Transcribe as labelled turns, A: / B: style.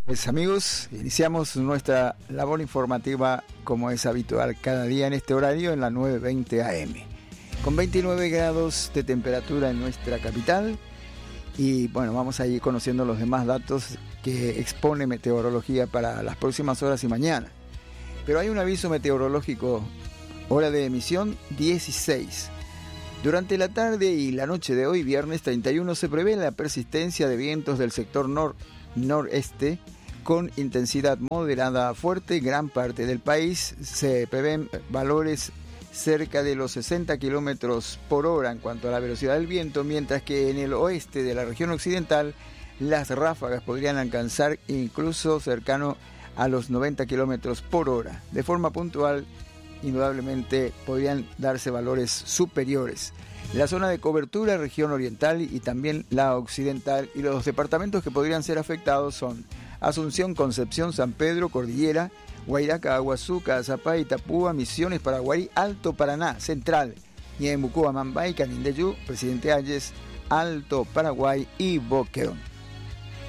A: Pues amigos, iniciamos nuestra labor informativa como es habitual cada día en este horario en la 9:20 AM. Con 29 grados de temperatura en nuestra capital y bueno, vamos a ir conociendo los demás datos que expone meteorología para las próximas horas y mañana. Pero hay un aviso meteorológico, hora de emisión 16. Durante la tarde y la noche de hoy, viernes 31, se prevé la persistencia de vientos del sector noreste con intensidad moderada a fuerte. Gran parte del país se prevén valores cerca de los 60 kilómetros por hora en cuanto a la velocidad del viento, mientras que en el oeste de la región occidental las ráfagas podrían alcanzar incluso cercano a los 90 kilómetros por hora. De forma puntual, indudablemente podrían darse valores superiores. La zona de cobertura, región oriental y también la occidental, y los departamentos que podrían ser afectados son Asunción, Concepción, San Pedro, Cordillera, Guairaca, Aguazú, Cazapá, Itapúa, Misiones, Paraguay, Alto Paraná, Central, Ñeembucú, Amambay, Canindeyú, Presidente Hayes, Alto Paraguay y Boquerón.